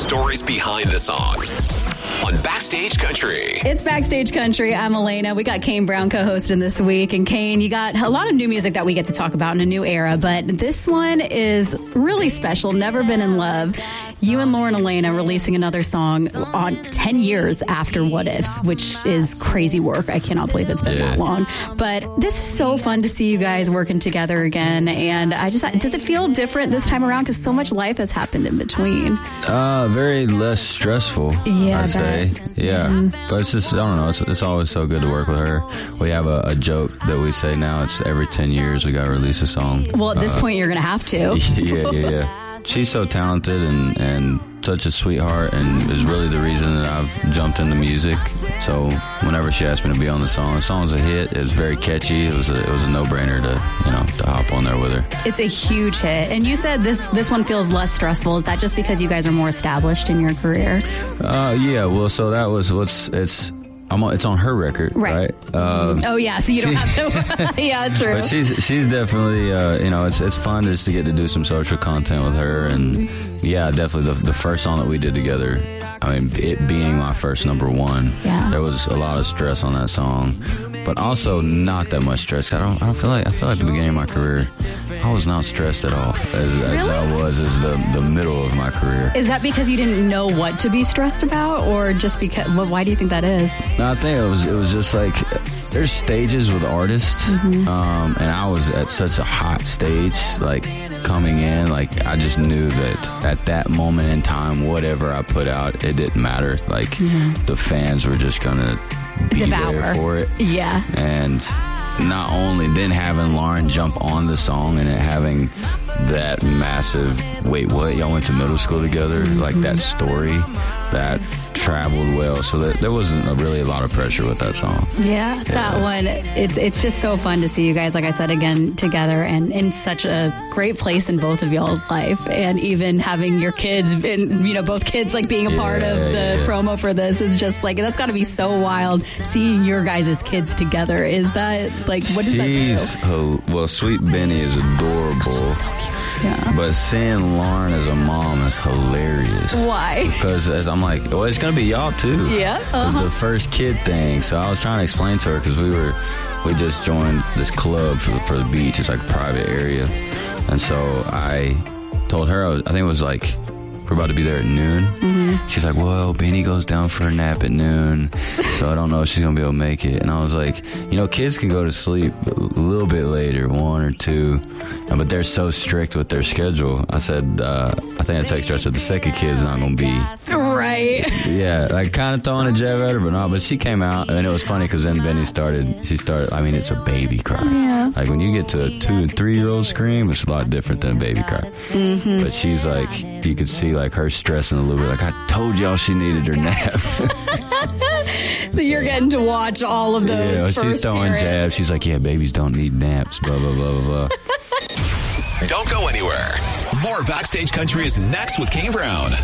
stories behind the songs on Backstage Country. It's Backstage Country. I'm Elena. We got Kane Brown co-hosting this week. And Kane, you got a lot of new music that we get to talk about in a new era, but this one is really special. Never Been in Love. You and Lauren Elena releasing another song on 10 years after What Ifs, which is crazy work. I cannot believe it's been that long. But this is so fun to see you guys working together again. And does it feel different this time around? Because so much life has happened in between. Very less stressful, yeah, I'd say. Yeah. But it's just, I don't know, it's always so good to work with her. We have a joke that we say now, it's every 10 years we got to release a song. Well, at this point, you're going to have to. Yeah. She's so talented and such a sweetheart, and is really the reason that I've jumped into music. So whenever she asked me to be on the song's a hit. It's very catchy. It was a no-brainer to hop on there with her. It's a huge hit. And you said this one feels less stressful. Is that just because you guys are more established in your career? Yeah. Well, so that was it's on her record, right? Oh yeah, so you don't have to. Yeah, true. But she's definitely it's fun just to get to do some social content with her, and yeah, definitely the first song that we did together. I mean, it being my first number one, there was a lot of stress on that song, but also not that much stress. I feel like the beginning of my career, I was not stressed at all as I was as the middle of my career. Is that because you didn't know what to be stressed about, or just because? Why do you think that is? No, I think it was just like there's stages with artists, and I was at such a hot stage, like coming in, like I just knew that at that moment in time, whatever I put out, it didn't matter. Like the fans were just gonna be there for it. Yeah. And not only then having Lauren jump on the song and it having that massive, wait, what? Y'all went to middle school together? Like that story that traveled well, so that there wasn't really a lot of pressure with that song. Yeah, that one, it's just so fun to see you guys, like I said, again together and in such a great place in both of y'all's life, and even having your kids and both kids like being a part of the promo for this is just like, that's got to be so wild seeing your guys' kids together. Is that like, what does that do? Well, Sweet Benny is adorable. So cute. Yeah. But seeing Lauren as a mom is hilarious. Why? Because as I'm like, well, it's going to be y'all too. Yeah. It's the first kid thing. So I was trying to explain to her, because we just joined this club for the beach. It's like a private area. And so I told her, I think it was like, we're about to be there at noon. She's like, well, Benny goes down for a nap at noon, so I don't know if she's going to be able to make it. And I was like, kids can go to sleep a little bit later, 1 or 2, but they're so strict with their schedule. I said, I think I texted her, I said, the second kid's not going to be. Right. Yeah, like kind of throwing a jab at her, but no, but she came out, and it was funny because then Benny started, I mean, it's a baby cry. Yeah. Like when you get to a 2 and 3-year-old scream, it's a lot different than a baby cry. But she's like, you could see like her stressing a little bit, like, I told y'all she needed her nap. So you're getting to watch all of those. Yeah, she's throwing jabs. She's like, yeah, babies don't need naps, blah, blah, blah, blah. Don't go anywhere. More Backstage Country is next with Kane Brown.